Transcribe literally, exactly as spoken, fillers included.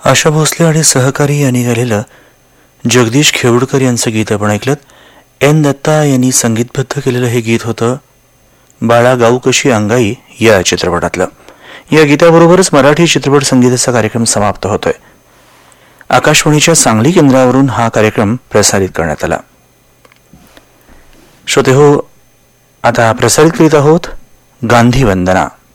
आशा भोसले आणि सहकारी यांनी गायलेलं जगदीश खेवडकर यांचं गीत आपण ऐकलं. एन दत्ता यांनी संगीतबद्ध केलेलं हे गीत होतं बाळा गाऊ कशी अंगाई या चित्रपटातलं. या गीताबरोबरच मराठी चित्रपट संगीताचा कार्यक्रम समाप्त होतोय. आकाशवाणीच्या सांगली केंद्रावरून हा कार्यक्रम प्रसारित करण्यात आला. श्रोते हो, आता प्रसारित करीत आहोत गांधी वंदना.